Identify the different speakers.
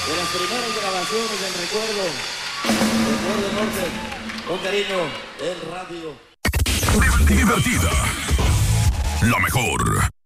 Speaker 1: de las primeras grabaciones del recuerdo norte, con cariño, el radio.
Speaker 2: Divertida. La mejor.